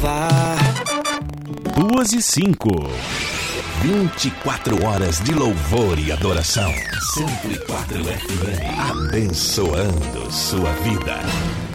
2:05. 24 horas de louvor e adoração. 104 FM, abençoando sua vida.